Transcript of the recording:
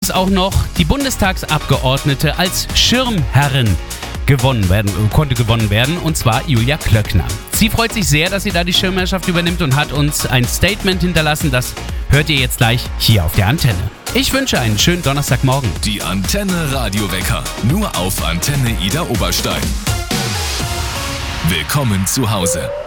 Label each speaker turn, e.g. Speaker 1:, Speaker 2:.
Speaker 1: übrigens auch noch die Bundestagsabgeordnete als Schirmherrin konnte gewonnen werden, und zwar Julia Klöckner. Sie freut sich sehr, dass sie da die Schirmherrschaft übernimmt und hat uns ein Statement hinterlassen. Das hört ihr jetzt gleich hier auf der Antenne. Ich wünsche einen schönen Donnerstagmorgen.
Speaker 2: Die Antenne Radiowecker, nur auf Antenne Ida Oberstein. Willkommen zu Hause.